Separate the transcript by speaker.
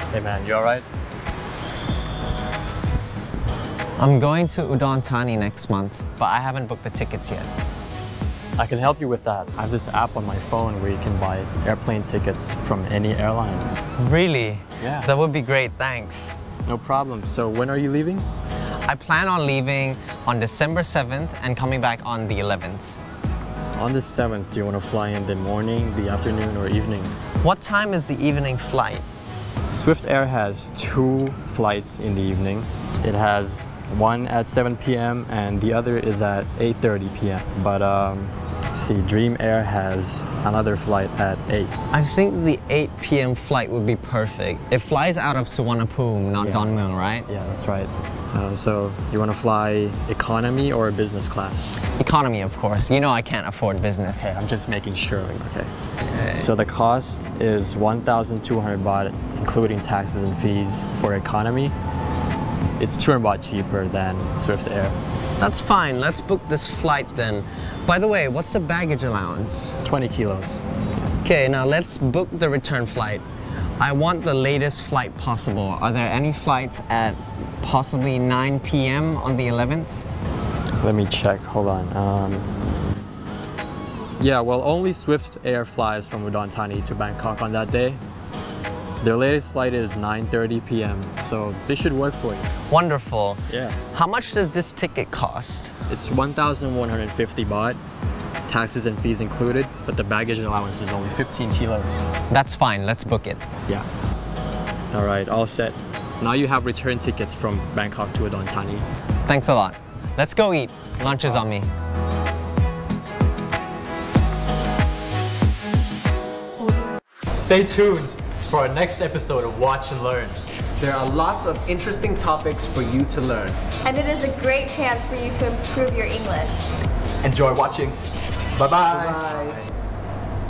Speaker 1: Hey man, you alright?
Speaker 2: I'm going to Udon Thani next month, but I haven't booked the tickets yet.
Speaker 1: I can help you with that. I have this app on my phone where you can buy airplane tickets from any airlines.
Speaker 2: Really?
Speaker 1: Yeah.
Speaker 2: That would be great, thanks.
Speaker 1: No problem. So when are you leaving?
Speaker 2: I plan on leaving on December 7th and coming back on the 11th.
Speaker 1: On the 7th, do you want to fly in the morning, the afternoon, or evening?
Speaker 2: What time is the evening flight?
Speaker 1: Swift Air has 2 flights in the evening. It has one at 7 p.m. and the other is at 8:30 p.m. But see, Dream Air has another flight at 8.
Speaker 2: I think the 8 p.m. flight would be perfect. It flies out of Suvarnabhumi, not Dongmyeong, right?
Speaker 1: Yeah, that's right. So you want to fly economy or business class?
Speaker 2: Economy, of course. You know I can't afford business.
Speaker 1: Okay, I'm just making sure. Okay. So the cost is 1,200 baht, including taxes and fees for economy. It's 200 baht cheaper than Swift Air.
Speaker 2: That's fine. Let's book this flight then. By the way, what's the baggage allowance?
Speaker 1: It's 20 kilos.
Speaker 2: Okay, now let's book the return flight. I want the latest flight possible. Are there any flights at possibly 9 p.m. on the 11th?
Speaker 1: Let me check. Hold on. Yeah, well, only Swift Air flies from Udon Thani to Bangkok on that day. Their latest flight is 9:30 p.m. So this should work for you.
Speaker 2: Wonderful.
Speaker 1: Yeah.
Speaker 2: How much does this ticket cost?
Speaker 1: It's 1,150 baht, taxes and fees included, but the baggage allowance is only 15 kilos.
Speaker 2: That's fine. Let's book it.
Speaker 1: Yeah. All right, all set. Now you have return tickets from Bangkok to Udon Thani.
Speaker 2: Thanks a lot. Let's go eat. Lunch is on me.
Speaker 3: Stay tuned for our next episode of Watch and Learn.
Speaker 4: There are lots of interesting topics for you to learn.
Speaker 5: And it is a great chance for you to improve your English.
Speaker 3: Enjoy watching. Bye-bye.
Speaker 4: Bye.